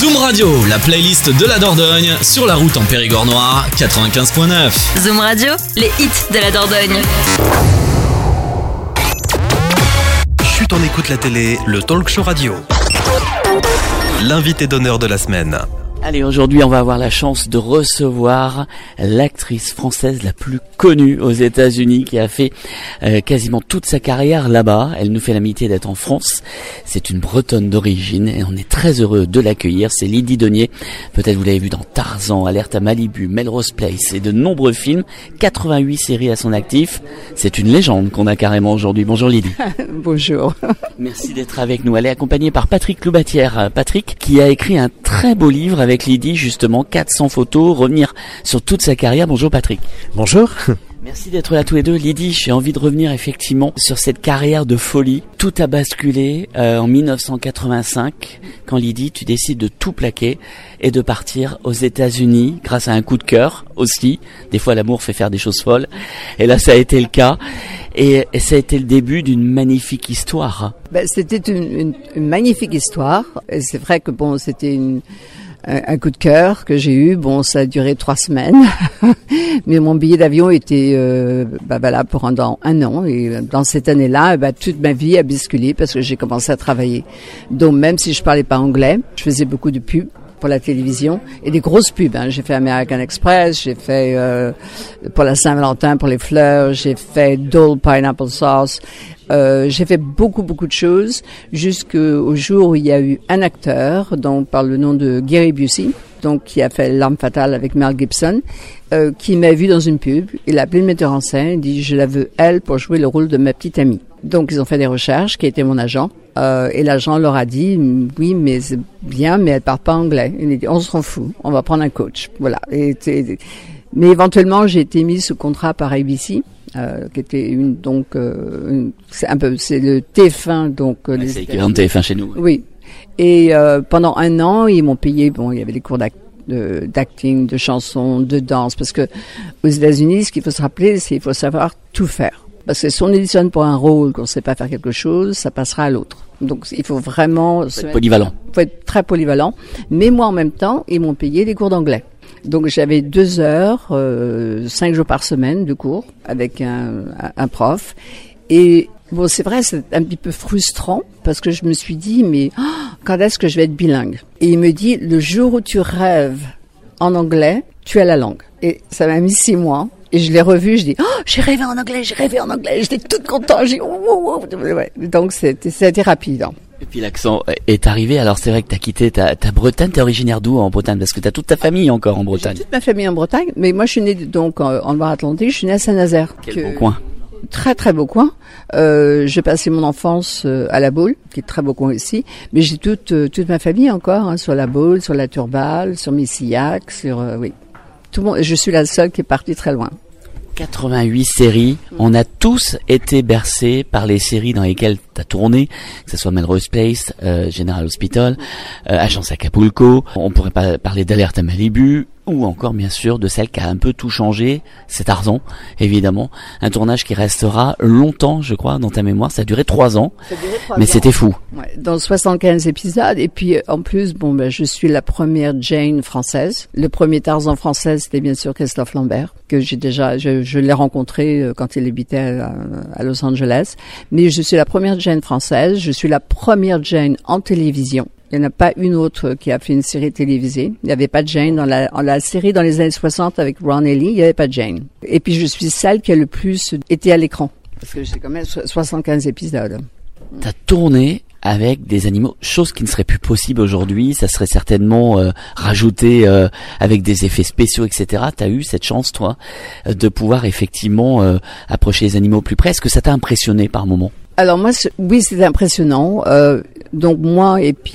Zoom Radio, la playlist de la Dordogne, sur la route en Périgord noir, 95.9. Zoom Radio, les hits de la Dordogne. Chut, on écoute la télé, le talk show radio. L'invité d'honneur de la semaine. Allez, aujourd'hui, on va avoir la chance de recevoir l'actrice française la plus connue aux États-Unis, qui a fait quasiment toute sa carrière là-bas. Elle nous fait l'amitié d'être en France. C'est une Bretonne d'origine et on est très heureux de l'accueillir. C'est Lydie Deunier. Peut-être vous l'avez vu dans Tarzan, Alerte à Malibu, Melrose Place et de nombreux films. 88 séries à son actif. C'est une légende qu'on a carrément aujourd'hui. Bonjour Lydie. Bonjour. Merci d'être avec nous. Elle est accompagnée par Patrick Loubatière. Patrick, qui a écrit un très beau livre avec Lydie, justement, 400 photos, revenir sur toute sa carrière. Bonjour Patrick. Bonjour. Merci d'être là tous les deux. Lydie, j'ai envie de revenir effectivement sur cette carrière de folie. Tout a basculé en 1985, quand Lydie, tu décides de tout plaquer et de partir aux États-Unis grâce à un coup de cœur aussi. Des fois, l'amour fait faire des choses folles. Et là, ça a été le cas. Et ça a été le début d'une magnifique histoire. C'était une magnifique histoire. Et c'est vrai que bon, c'était un coup de cœur que j'ai eu. Bon, ça a duré 3 semaines, mais mon billet d'avion était là pendant 1 an. Et dans cette année-là, toute ma vie a basculé parce que j'ai commencé à travailler. Donc même si je parlais pas anglais, je faisais beaucoup de pubs pour la télévision et des grosses pubs. J'ai fait American Express, j'ai fait pour la Saint-Valentin, pour les fleurs, j'ai fait Dole Pineapple Sauce. J'ai fait beaucoup de choses jusqu'au jour où il y a eu un acteur, donc par le nom de Gary Busey, donc qui a fait L'Arme fatale avec Mel Gibson, qui m'a vu dans une pub. Il a appelé le metteur en scène, il dit je la veux elle pour jouer le rôle de ma petite amie. Donc ils ont fait des recherches, qui était mon agent. Et l'agent leur a dit oui, mais c'est bien, mais elle parle pas anglais. Il a dit on s'en fout, on va prendre un coach. Voilà. Mais éventuellement j'ai été mise sous contrat par ABC. Qui était c'est le TF1 donc c'est l'équivalent de TF1 chez nous. Oui. Et pendant 1 an, ils m'ont payé. Bon, il y avait des cours d'acting, de chansons, de danse, parce que aux États-Unis, ce qu'il faut se rappeler, c'est qu'il faut savoir tout faire. Parce que si on auditionne pour un rôle, qu'on ne sait pas faire quelque chose, ça passera à l'autre. Donc il faut vraiment être polyvalent. Il faut être très polyvalent. Mais moi, en même temps, ils m'ont payé des cours d'anglais. Donc j'avais 2 heures, 5 jours par semaine de cours avec un prof. Et bon, c'est vrai, c'est un petit peu frustrant parce que je me suis dit, mais quand est-ce que je vais être bilingue? Et il me dit, le jour où tu rêves en anglais, tu as la langue. Et ça m'a mis 6 mois. Et je l'ai revu, je dis, j'ai rêvé en anglais, j'étais toute contente, ouais. Donc ça a été rapide. Et puis l'accent est arrivé. Alors c'est vrai que t'as quitté ta Bretagne. T'es originaire d'où en Bretagne? Parce que t'as toute ta famille encore en Bretagne. J'ai toute ma famille en Bretagne, mais moi je suis née donc en Loire-Atlantique. Je suis née à Saint-Nazaire. Quel beau coin. Très très beau coin. J'ai passé mon enfance à La Baule, qui est très beau coin aussi. Mais j'ai toute ma famille encore sur La Baule, sur la Turballe, sur Messillac, oui. Tout le monde. Je suis la seule qui est partie très loin. 88 séries. On a tous été bercés par les séries dans lesquelles tu as tourné, que ce soit Melrose Place, General Hospital, Agence Acapulco. On pourrait parler d'Alerte à Malibu, ou encore bien sûr de celle qui a un peu tout changé, c'est Tarzan, évidemment. Un tournage qui restera longtemps, je crois, dans ta mémoire. Ça a duré 3 ans, mais c'était fou. Ouais, dans 75 épisodes. Et puis en plus, je suis la première Jane française. Le premier Tarzan français, c'était bien sûr Christophe Lambert, que je l'ai rencontré quand il habitait à Los Angeles. Mais je suis la première Jane française. Je suis la première Jane en télévision. Il n'y en a pas une autre qui a fait une série télévisée. Il n'y avait pas de Jane dans la série dans les années 60 avec Ron Ellie. Il n'y avait pas de Jane. Et puis je suis celle qui a le plus été à l'écran. Parce que j'ai quand même 75 épisodes. T'as tourné avec des animaux, chose qui ne serait plus possible aujourd'hui. Ça serait certainement rajouté avec des effets spéciaux, etc. T'as eu cette chance, toi, de pouvoir effectivement approcher les animaux plus près. Est-ce que ça t'a impressionné par moment? Alors moi, oui, c'était impressionnant. Donc moi et puis